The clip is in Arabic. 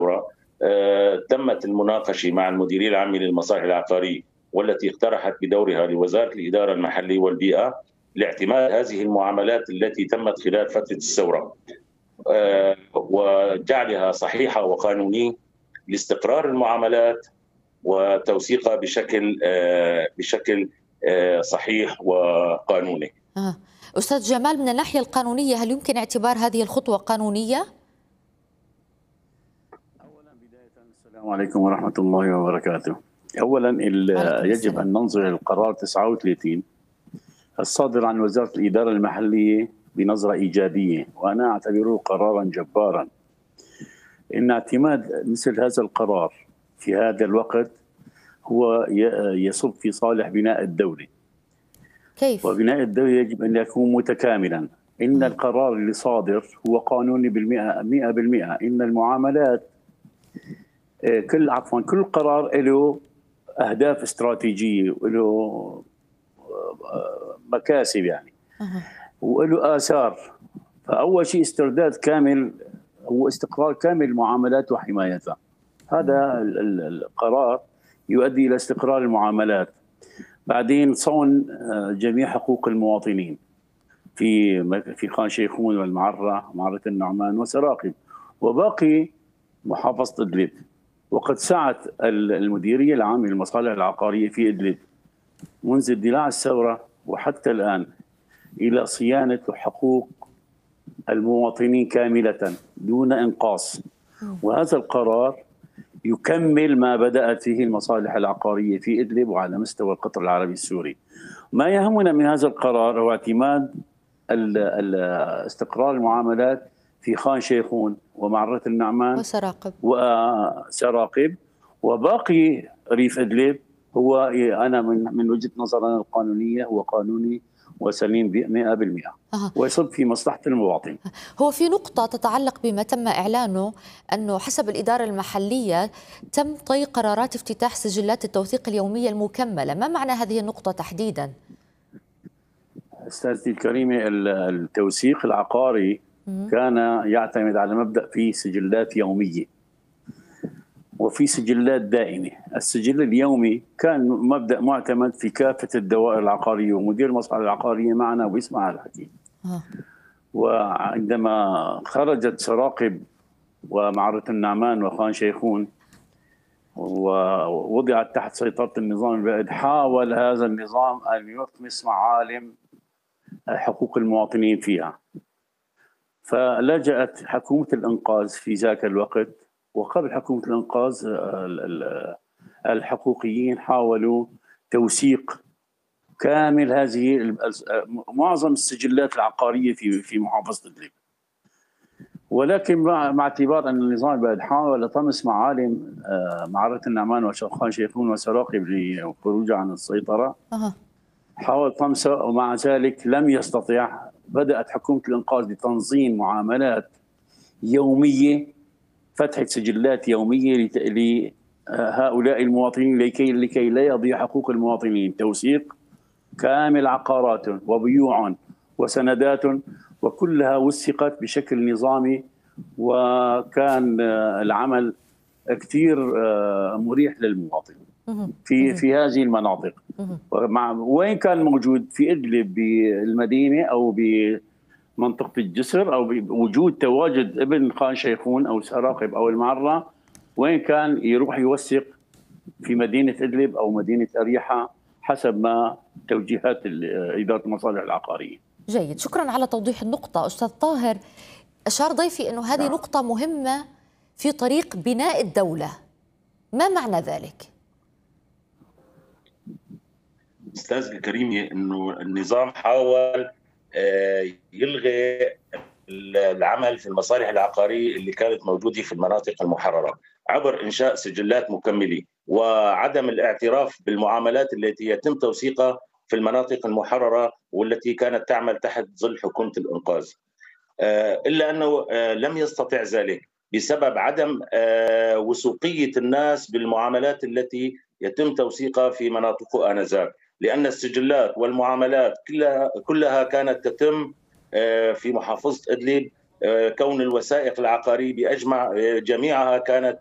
تمت المناقشة مع المديرية العامة للمصالح العقارية، والتي اقترحت بدورها لوزارة الإدارة المحلية والبيئة لاعتماد هذه المعاملات التي تمت خلال فترة الثورة وجعلها صحيحة وقانونية لاستقرار المعاملات وتوثيقها بشكل صحيح وقانوني. أستاذ جمال، من الناحية القانونية هل يمكن اعتبار هذه الخطوة قانونية؟ أولا بداية السلام عليكم ورحمة الله وبركاته. أولا يجب أن ننظر القرار 39 الصادر عن وزارة الإدارة المحلية بنظرة إيجابية، وأنا أعتبره قرارا جبارا. إن اعتماد مثل هذا القرار في هذا الوقت هو يصب في صالح بناء الدولة. كيف؟ وبناء الدولة يجب أن يكون متكاملا. إن القرار اللي صادر هو قانوني 100%. إن المعاملات كل قرار له أهداف استراتيجية وله مكاسب يعني وله آثار. فأول شيء استرداد كامل هو استقرار كامل المعاملات وحمايتها. هذا القرار يؤدي إلى استقرار المعاملات. بعدين صون جميع حقوق المواطنين في خان شيخون والمعرة، معرة النعمان وسراقب وباقي محافظة إدلب. وقد سعت المديرية العامة للمصالح العقارية في إدلب منذ اندلاع الثورة وحتى الآن إلى صيانة حقوق المواطنين كاملة دون إنقاص. وهذا القرار يكمل ما بدأت فيه المصالح العقارية في إدلب وعلى مستوى القطر العربي السوري. ما يهمنا من هذا القرار هو اعتماد استقرار المعاملات في خان شيخون ومعرة النعمان وسراقب وباقي ريف إدلب. هو أنا من وجهة نظرنا القانونية هو قانوني وسليم 100% ويصب في مصلحة المواطن. هو في نقطة تتعلق بما تم إعلانه أنه حسب الإدارة المحلية تم طي قرارات افتتاح سجلات التوثيق اليومية المكملة. ما معنى هذه النقطة تحديدا؟ أستاذتي الكريمة، التوثيق العقاري كان يعتمد على مبدأ فيه سجلات يومية وفي سجلات دائمة. السجل اليومي كان مبدأ معتمد في كافة الدوائر العقارية ومدير المصالح العقارية معنا ويسمع الحكي. وعندما خرجت سراقب ومعرة النعمان وخان شيخون ووضعت تحت سيطرة النظام البائد، حاول هذا النظام أن يطمس معالم حقوق المواطنين فيها. فلجأت حكومة الإنقاذ في ذاك الوقت، وقبل حكومة الإنقاذ الحقوقيين حاولوا توثيق كامل هذه معظم السجلات العقارية في محافظة إدلب. ولكن مع اعتبار أن النظام البائد حاول طمس معالم معرة النعمان وخان شيخون وسراقب للخروج عن السيطرة، حاول طمسه ومع ذلك لم يستطع. بدأت حكومة الإنقاذ بتنظيم معاملات يومية، فتح سجلات يومية لهؤلاء المواطنين لكي لا يضيع حقوق المواطنين. توثيق كامل عقارات وبيوع وسندات وكلها وثقت بشكل نظامي، وكان العمل كثير مريح للمواطن في هذه المناطق. وين كان موجود في إدلب بالمدينة أو بمنطقة الجسر أو بوجود تواجد ابن خان شيخون أو سراقب أو المعرة، وين كان يروح يوثق في مدينة إدلب أو مدينة أريحة حسب ما توجيهات إدارة المصالح العقارية. جيد، شكرا على توضيح النقطة. أستاذ طاهر، أشار ضيفي أنه هذه نقطة مهمة في طريق بناء الدولة، ما معنى ذلك؟ أستاذ الكريمة، أنه النظام حاول يلغي العمل في المصالح العقارية اللي كانت موجودة في المناطق المحررة عبر إنشاء سجلات مكملة وعدم الاعتراف بالمعاملات التي يتم توثيقها في المناطق المحررة والتي كانت تعمل تحت ظل حكومة الإنقاذ. إلا أنه لم يستطع ذلك بسبب عدم وثوقية الناس بالمعاملات التي يتم توثيقها في مناطق آنذاك، لأن السجلات والمعاملات كلها كانت تتم في محافظة إدلب كون الوثائق العقارية بأجمع جميعها كانت